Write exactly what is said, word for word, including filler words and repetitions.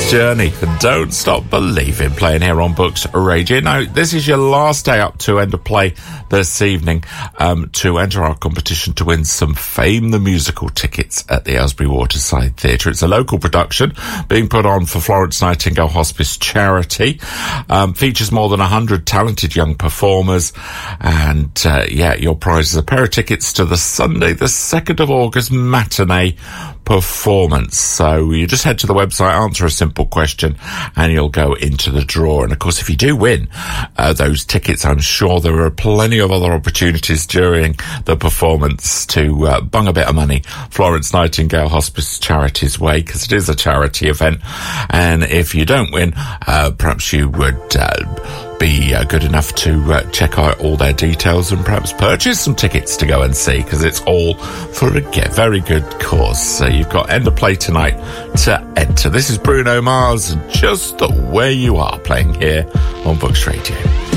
Journey, Don't Stop Believing, playing here on Books Radio. Now, this is your last day up to End of Play this evening um, to enter our competition to win some Fame the Musical tickets at the Aylesbury Waterside Theatre. It's a local production being put on for Florence Nightingale Hospice Charity. Um, features more than one hundred talented young performers. And, uh, yeah, your prize is a pair of tickets to the Sunday, the second of August matinee performance. So you just head to the website, answer a simple question, and you'll go into the draw. And of course, if you do win uh, those tickets, I'm sure there are plenty of other opportunities during the performance to uh, bung a bit of money Florence Nightingale Hospice Charity's way, because it is a charity event. And if you don't win, uh, perhaps you would uh, be uh, good enough to uh, check out all their details and perhaps purchase some tickets to go and see, because it's all for a very good cause. So you've got End of Play tonight to enter. This is Bruno Mars, Just the Way You Are, playing here on Books Radio.